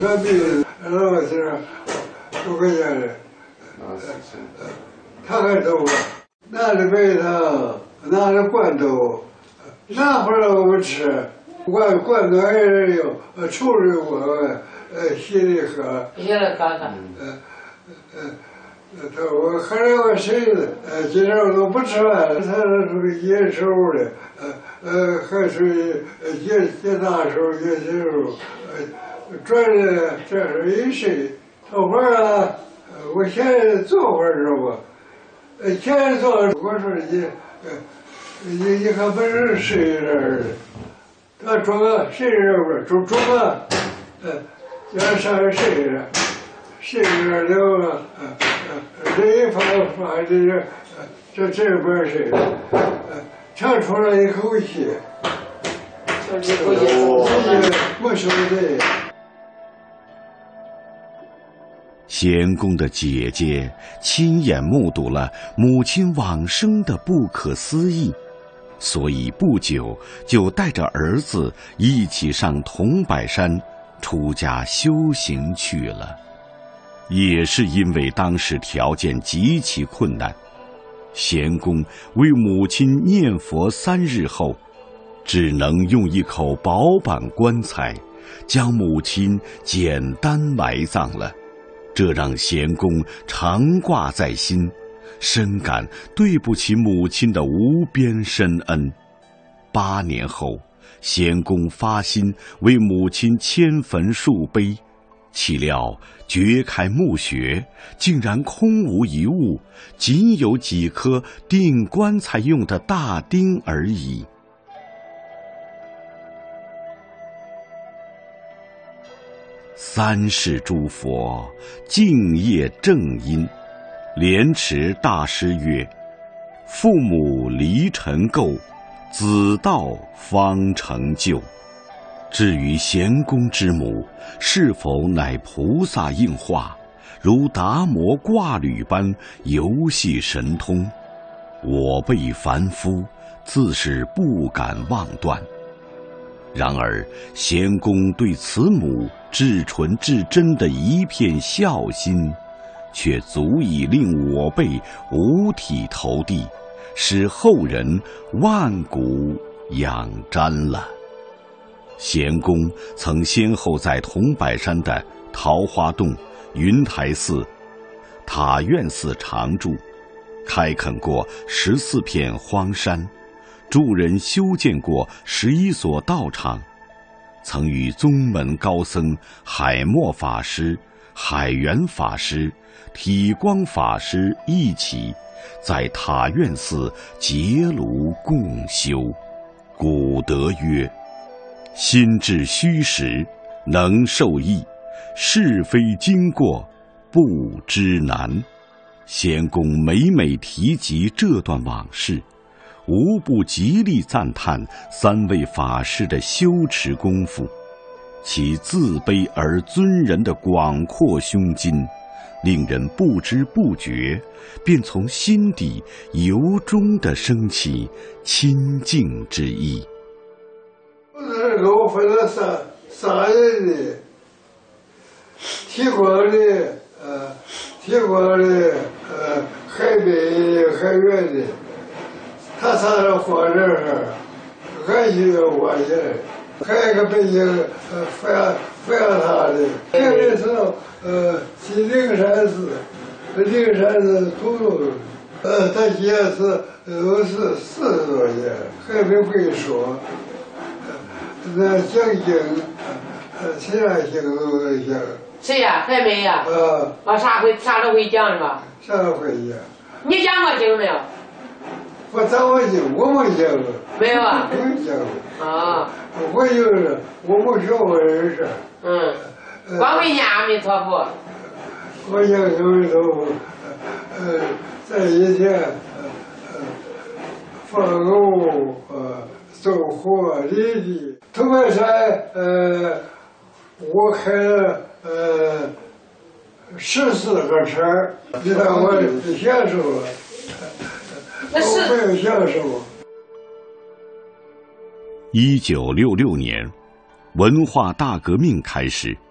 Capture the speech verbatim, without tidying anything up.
隔壁老师都回家了，他还走了，拿着白糖，拿着罐头，拿回来我们吃。罐罐头还是有处理过，呃，洗里喝。洗里喝的。呃呃，他我后来我谁呃，今天我都不吃饭，他是属于野手的，呃呃，还属于野野大手、野小手，呃，转的这是一谁？做饭啊，我现在做饭知道不？呃，现在做我说你，呃，你你看不是谁人的？他做个谁人不是？做做个，呃，要上谁人？谁人了了？呃。这一发发这个，这这边是，呃，唱出了一口气，这口气，我说的。 贤公的姐姐亲眼目睹了母亲往生的不可思议，所以不久就带着儿子一起上桐柏山出家修行去了。也是因为当时条件极其困难，贤公为母亲念佛三日后，只能用一口薄板棺材将母亲简单埋葬了。这让贤公常挂在心，深感对不起母亲的无边深恩。八年后，贤公发心为母亲迁坟树碑，岂料掘开墓穴，竟然空无一物，仅有几颗钉棺材用的大钉而已。三世诸佛敬业正因，莲池大师曰：父母离尘垢，子道方成就。至于贤公之母是否乃菩萨应化，如达摩挂履般游戏神通，我辈凡夫自是不敢妄断。然而贤公对此母至纯至真的一片孝心，却足以令我辈五体投地，使后人万古仰瞻了。贤公曾先后在桐柏山的桃花洞、云台寺、塔院寺常住，开垦过十四片荒山，助人修建过十一所道场，曾与宗门高僧海默法师、海源法师、体光法师一起在塔院寺结庐共修。古德曰：心至虚实，能受益；是非经过，不知难。贤公每每提及这段往事，无不极力赞叹三位法师的修持功夫，其自卑而尊人的广阔胸襟，令人不知不觉便从心底由衷地升起亲近之意。 给我分了三三人的，提光的，呃，提光的，呃，海北的，海远的，他仨人放这儿，俺就要挖起来。还有一个北京，呃，反反他的，这个是呃，去灵山寺，灵山寺土路，呃，他现在是都是四十多年，还没会说。那讲经，呃，其他经都会讲。 谁呀？还没呀？ 啊。 啊，啥会啥都会讲是吧？ 啥都会讲。 你讲过经没有？ 我讲过经，我没讲过。 没有啊？ 没讲过。 啊。 我就是我没学过这事。 嗯。光会念阿弥陀佛。 我念阿弥陀佛，呃，在以前，呃，放偶，呃。走火离地，桐柏山，呃，我开了呃十四个车，你看我享受了，我没有享受。 一九六六年，文化大革命开始，